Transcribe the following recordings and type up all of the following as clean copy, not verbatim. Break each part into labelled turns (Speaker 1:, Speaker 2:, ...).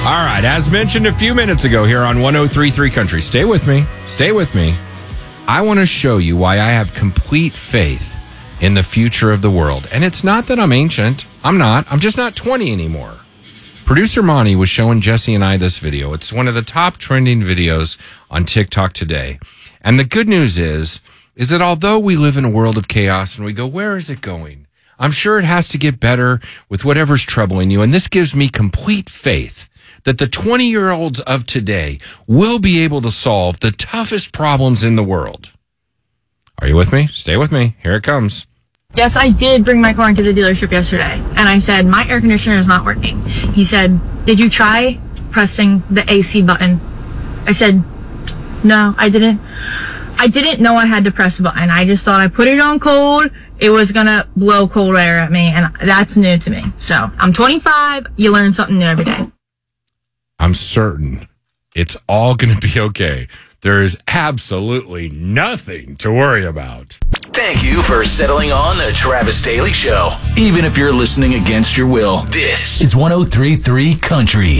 Speaker 1: All right, as mentioned a few minutes ago here on 103.3 Country, stay with me. Stay with me. I want to show you why I have complete faith in the future of the world. And it's not that I'm ancient. I'm not. I'm just not 20 anymore. Producer Monty was showing Jesse and I this video. It's one of the top trending videos on TikTok today. And the good news is that although we live in a world of chaos and we go, where is it going? I'm sure it has to get better with whatever's troubling you. And this gives me complete faith that the 20-year-olds of today will be able to solve the toughest problems in the world. Are you with me? Stay with me. Here it comes.
Speaker 2: Yes, I did bring my car into the dealership yesterday, and I said, my air conditioner is not working. He said, did you try pressing the AC button? I said, no, I didn't. I didn't know I had to press the button. I just thought I put it on cold. It was going to blow cold air at me, and that's new to me. So I'm 25. You learn something new every day.
Speaker 1: I'm certain it's all going to be okay. There is absolutely nothing to worry about.
Speaker 3: Thank you for settling on the Travis Daily Show. Even if you're listening against your will, this is 103.3 Country.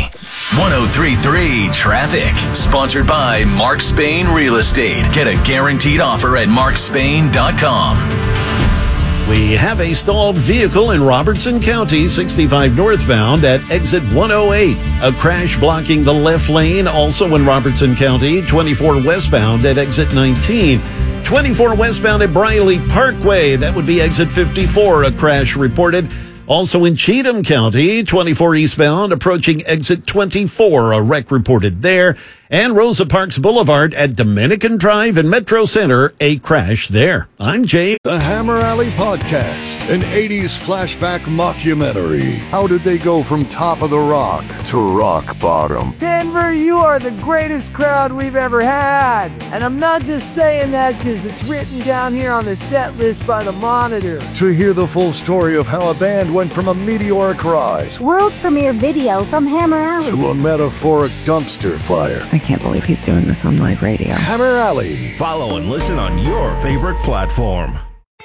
Speaker 3: 103.3 Traffic. Sponsored by Mark Spain Real Estate. Get a guaranteed offer at markspain.com.
Speaker 4: We have a stalled vehicle in Robertson County, 65 northbound at exit 108. A crash blocking the left lane, also in Robertson County, 24 westbound at exit 19. 24 westbound at Briley Parkway, that would be exit 54, a crash reported. Also in Cheatham County, 24 eastbound, approaching exit 24, a wreck reported there. And Rosa Parks Boulevard at Dominican Drive in Metro Center, a crash there. I'm Jay.
Speaker 5: The Hammer Alley Podcast, an 80s flashback mockumentary. How did they go from top of the rock to rock bottom?
Speaker 6: Denver, you are the greatest crowd we've ever had. And I'm not just saying that because it's written down here on the set list by the Monitor.
Speaker 5: To hear the full story of how a band went from a meteoric rise
Speaker 7: world premiere video from Hammer Alley
Speaker 5: to a metaphoric dumpster fire.
Speaker 8: I can't believe he's doing this on live radio.
Speaker 5: Hammer Alley.
Speaker 9: Follow and listen on your favorite platform.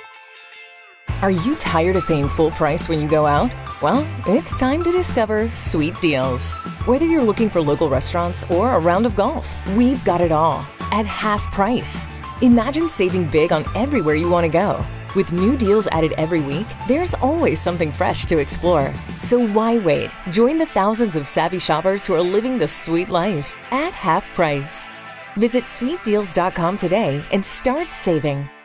Speaker 10: Are you tired of paying full price when you go out? Well, it's time to discover Sweet Deals. Whether you're looking for local restaurants or a round of golf, we've got it all at half price. Imagine saving big on everywhere you want to go. With new deals added every week, there's always something fresh to explore. So why wait? Join the thousands of savvy shoppers who are living the sweet life at half price. Visit sweetdeals.com today and start saving.